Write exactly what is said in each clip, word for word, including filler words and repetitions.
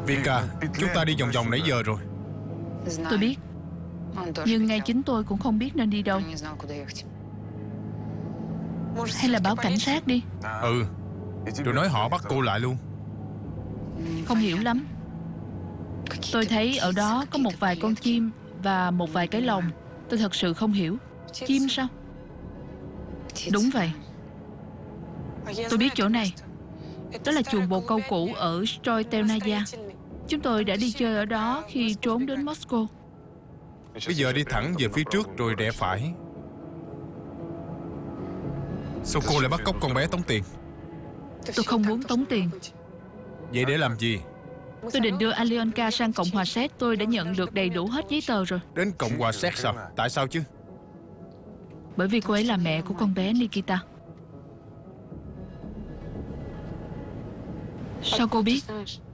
Vika, chúng ta đi vòng vòng nãy giờ rồi. Tôi biết, nhưng ngay chính tôi cũng không biết nên đi đâu. Hay là báo cảnh sát đi. Ừ, rồi nói họ bắt cô lại luôn. Không hiểu lắm. Tôi thấy ở đó có một vài con chim và một vài cái lồng. Tôi thật sự không hiểu. Chim sao? Đúng vậy. Tôi biết chỗ này. Đó là chuồng bồ câu cũ ở Stroitelnaya. Chúng tôi đã đi chơi ở đó khi trốn đến Moscow. Bây giờ đi thẳng về phía trước rồi rẽ phải. Sao cô lại bắt cóc con bé tống tiền? Tôi không muốn tống tiền. Vậy để làm gì? Tôi định đưa Alyonka sang Cộng hòa Séc. Tôi đã nhận được đầy đủ hết giấy tờ rồi. Đến Cộng hòa Séc sao? Tại sao chứ? Bởi vì cô ấy là mẹ của con bé Nikita. Sao cô biết?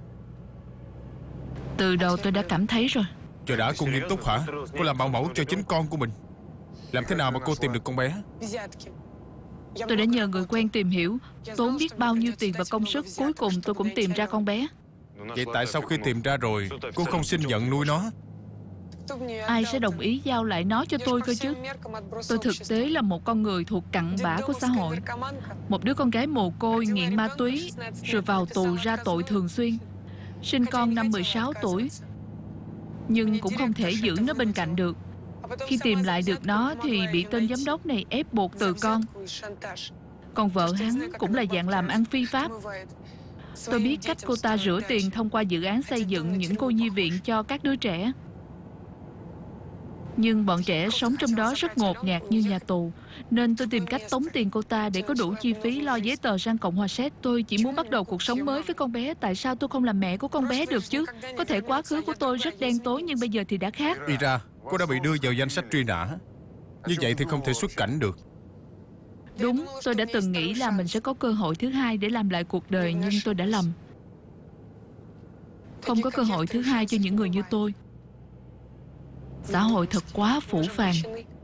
Từ đầu tôi đã cảm thấy rồi. Trời đã, cô nghiêm túc hả? Cô làm bảo mẫu cho chính con của mình. Làm thế nào mà cô tìm được con bé? Tôi đã nhờ người quen tìm hiểu, tốn biết bao nhiêu tiền và công sức. Cuối cùng tôi cũng tìm ra con bé. Vậy tại sao khi tìm ra rồi cô không xin nhận nuôi nó? Ai sẽ đồng ý giao lại nó cho tôi cơ chứ? Tôi thực tế là một con người thuộc cặn bã của xã hội. Một đứa con gái mồ côi nghiện ma túy, rồi vào tù ra tội thường xuyên. Sinh con năm mười sáu tuổi, nhưng cũng không thể giữ nó bên cạnh được. Khi tìm lại được nó thì bị tên giám đốc này ép buộc từ con. Còn vợ hắn cũng là dạng làm ăn phi pháp. Tôi biết cách cô ta rửa tiền thông qua dự án xây dựng những cô nhi viện cho các đứa trẻ. Nhưng bọn trẻ sống trong đó rất ngột ngạt như nhà tù. Nên tôi tìm cách tống tiền cô ta để có đủ chi phí lo giấy tờ sang Cộng hòa Séc. Tôi chỉ muốn bắt đầu cuộc sống mới với con bé. Tại sao tôi không làm mẹ của con bé được chứ? Có thể quá khứ của tôi rất đen tối, nhưng bây giờ thì đã khác. Ira, cô đã bị đưa vào danh sách truy nã. Như vậy thì không thể xuất cảnh được. Đúng, tôi đã từng nghĩ là mình sẽ có cơ hội thứ hai để làm lại cuộc đời, nhưng tôi đã lầm. Không có cơ hội thứ hai cho những người như tôi. Xã hội thật quá phũ phàng.